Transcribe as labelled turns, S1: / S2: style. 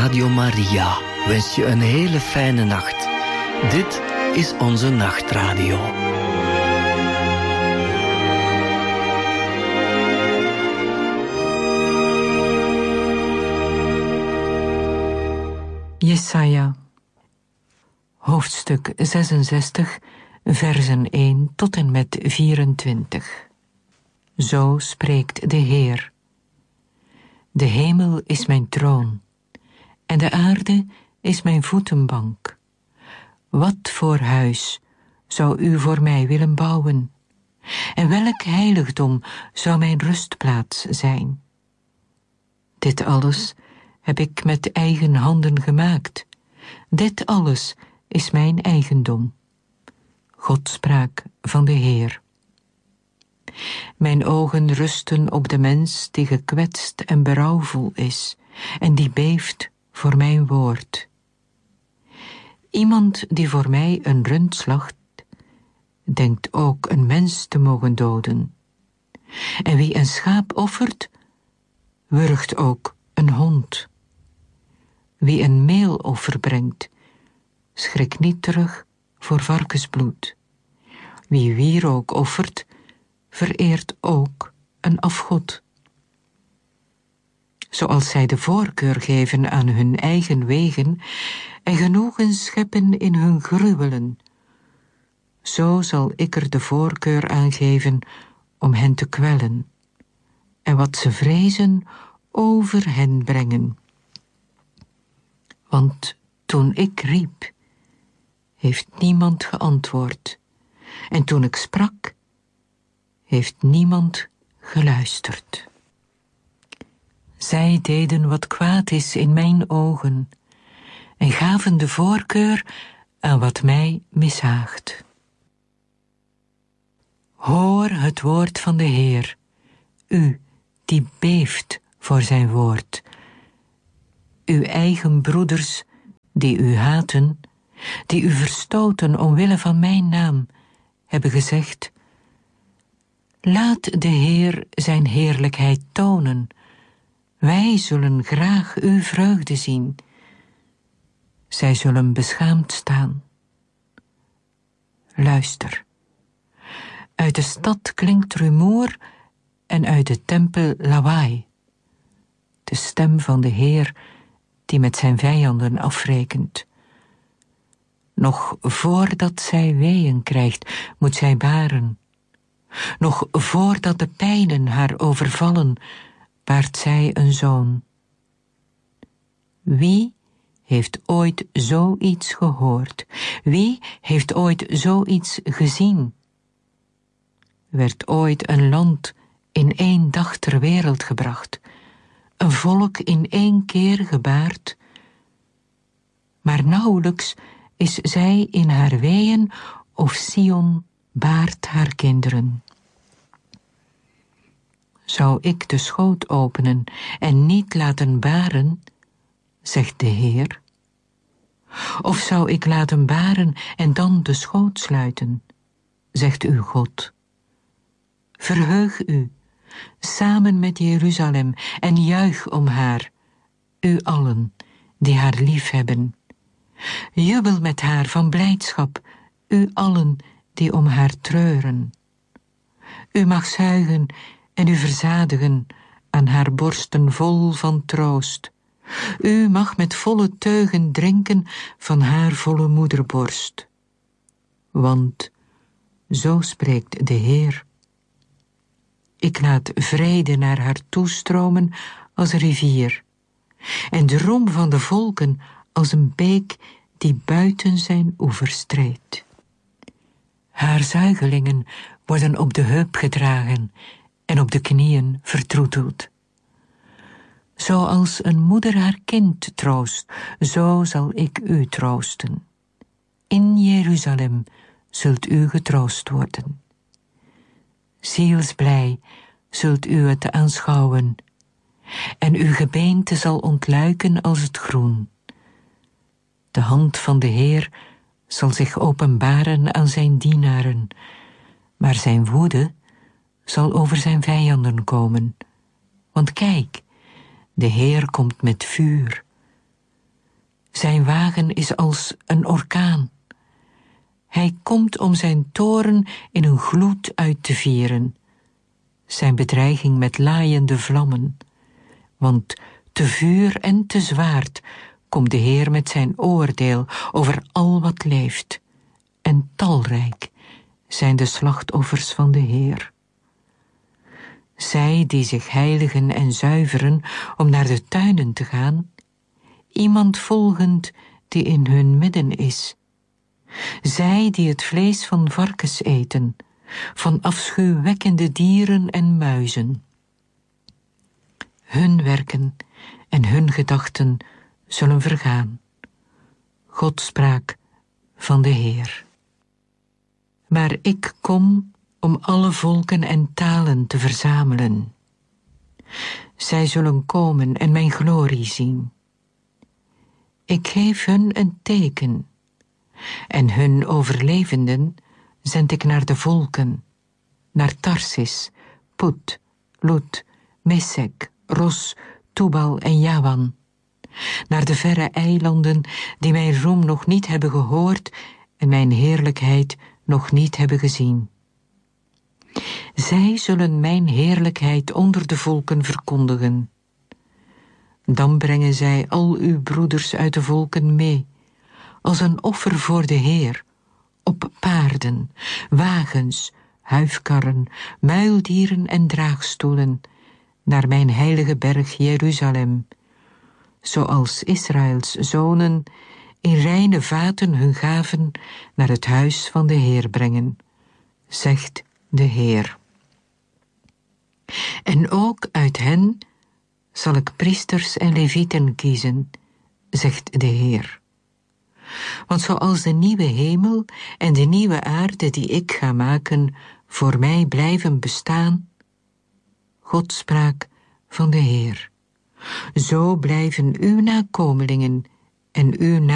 S1: Radio Maria wens je een hele fijne nacht. Dit is onze nachtradio.
S2: Jesaja, hoofdstuk 66, versen 1 tot en met 24. Zo spreekt de Heer. De hemel is mijn troon, en de aarde is mijn voetenbank. Wat voor huis zou u voor mij willen bouwen? En welk heiligdom zou mijn rustplaats zijn? Dit alles heb ik met eigen handen gemaakt. Dit alles is mijn eigendom. Godspraak van de Heer. Mijn ogen rusten op de mens die gekwetst en berouwvol is en die beeft voor mijn woord. Iemand die voor mij een rund slacht, denkt ook een mens te mogen doden. En wie een schaap offert, wurgt ook een hond. Wie een meeloffer brengt, schrikt niet terug voor varkensbloed. Wie wierook offert, vereert ook een afgod. Zoals zij de voorkeur geven aan hun eigen wegen en genoegen scheppen in hun gruwelen, zo zal ik er de voorkeur aan geven om hen te kwellen en wat ze vrezen over hen brengen. Want toen ik riep, heeft niemand geantwoord, en toen ik sprak, heeft niemand geluisterd. Zij deden wat kwaad is in mijn ogen en gaven de voorkeur aan wat mij mishaagt. Hoor het woord van de Heer, u die beeft voor zijn woord. Uw eigen broeders die u haten, die u verstoten omwille van mijn naam, hebben gezegd: laat de Heer zijn heerlijkheid tonen. Wij zullen graag uw vreugde zien. Zij zullen beschaamd staan. Luister. Uit de stad klinkt rumoer en uit de tempel lawaai. De stem van de Heer die met zijn vijanden afrekent. Nog voordat zij weeën krijgt, moet zij baren. Nog voordat de pijnen haar overvallen, baart zij een zoon. Wie heeft ooit zoiets gehoord? Wie heeft ooit zoiets gezien? Werd ooit een land in 1 dag ter wereld gebracht, een volk in 1 keer gebaard? Maar nauwelijks is zij in haar weeën of Sion baart haar kinderen. Zou ik de schoot openen en niet laten baren, zegt de Heer? Of zou ik laten baren en dan de schoot sluiten, zegt uw God? Verheug u, samen met Jeruzalem, en juich om haar, u allen die haar liefhebben. Jubel met haar van blijdschap, u allen die om haar treuren. U mag zuigen en u verzadigen aan haar borsten vol van troost. U mag met volle teugen drinken van haar volle moederborst. Want zo spreekt de Heer: ik laat vrede naar haar toestromen als een rivier, en de roem van de volken als een beek die buiten zijn oevers treedt. Haar zuigelingen worden op de heup gedragen en op de knieën vertroeteld. Zoals een moeder haar kind troost, zo zal ik u troosten. In Jeruzalem zult u getroost worden. Zielsblij zult u het aanschouwen, en uw gebeente zal ontluiken als het groen. De hand van de Heer zal zich openbaren aan zijn dienaren, maar zijn woede zal over zijn vijanden komen. Want kijk, de Heer komt met vuur. Zijn wagen is als een orkaan. Hij komt om zijn toorn in een gloed uit te vieren. Zijn bedreiging met laaiende vlammen. Want te vuur en te zwaard komt de Heer met zijn oordeel over al wat leeft. En talrijk zijn de slachtoffers van de Heer. Zij die zich heiligen en zuiveren om naar de tuinen te gaan, iemand volgend die in hun midden is. Zij die het vlees van varkens eten, van afschuwwekkende dieren en muizen. Hun werken en hun gedachten zullen vergaan. Godspraak van de Heer. Maar ik kom om alle volken en talen te verzamelen. Zij zullen komen en mijn glorie zien. Ik geef hun een teken, en hun overlevenden zend ik naar de volken, naar Tarsis, Put, Lut, Mesek, Ros, Tubal en Javan, naar de verre eilanden die mijn roem nog niet hebben gehoord en mijn heerlijkheid nog niet hebben gezien. Zij zullen mijn heerlijkheid onder de volken verkondigen. Dan brengen zij al uw broeders uit de volken mee, als een offer voor de Heer, op paarden, wagens, huifkarren, muildieren en draagstoelen, naar mijn heilige berg Jeruzalem, zoals Israëls zonen in reine vaten hun gaven naar het huis van de Heer brengen, zegt de Heer. En ook uit hen zal ik priesters en levieten kiezen, zegt de Heer. Want zoals de nieuwe hemel en de nieuwe aarde die ik ga maken voor mij blijven bestaan, Godspraak van de Heer, zo blijven uw nakomelingen en uw